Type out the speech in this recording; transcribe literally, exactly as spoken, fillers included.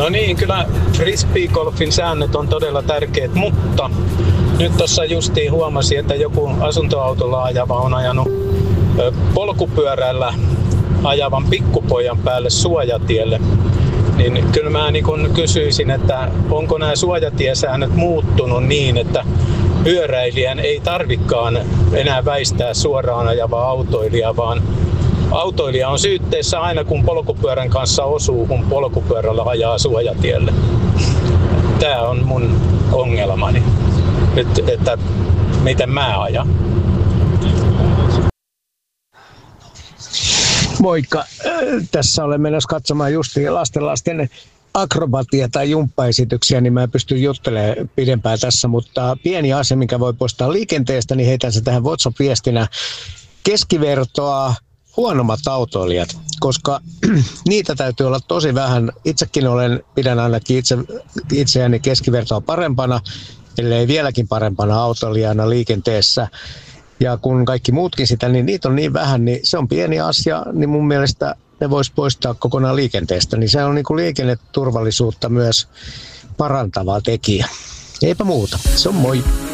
No niin, kyllä frisbeegolfin säännöt on todella tärkeät, mutta nyt tuossa justiin huomasin, että joku asuntoautolla ajava on ajanut polkupyörällä ajavan pikkupojan päälle suojatielle. Niin kyllä mä niin kun kysyisin, että onko nämä suojatiesäännöt muuttunut niin, että pyöräilijän ei tarvikaan enää väistää suoraan ajavaa autoilijaa, vaan autoilija on syytteessä aina kun polkupyörän kanssa osuu, kun polkupyörällä ajaa suojatielle. Tämä on mun ongelmani, että, että miten mä ajan. Moikka! Tässä olen menossa katsomaan justiin lastenlasten akrobatia- tai jumppaesityksiä, niin mä pystyn juttelemaan pidempään tässä, mutta pieni asia, mikä voi poistaa liikenteestä, niin heitän se tähän WhatsApp-viestinä. Keskivertoa huonommat autoilijat, koska niitä täytyy olla tosi vähän. Itsekin olen, pidän ainakin itse, itseäni keskivertoa parempana, ellei vieläkin parempana autoilijana liikenteessä. Ja kun kaikki muutkin sitä, niin niitä on niin vähän, niin se on pieni asia, niin mun mielestä ne voisi poistaa kokonaan liikenteestä. Niin se on niin kuin liikenneturvallisuutta myös parantava tekijä. Eipä muuta. Se on moi!